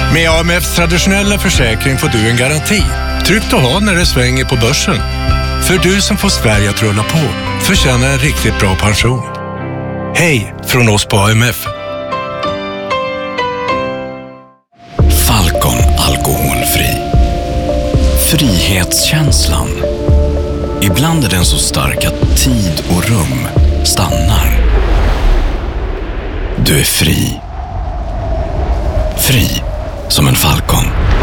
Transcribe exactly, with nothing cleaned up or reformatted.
Med A M F:s traditionella försäkring får du en garanti. Tryggt att ha när det svänger på börsen. För du som får Sverige att rulla på förtjänar en riktigt bra pension. Hej från oss på A M F. Falcon alkoholfri. Frihetskänslan. Ibland är den så stark att tid och rum stannar. Du är fri. Fri som en falcon.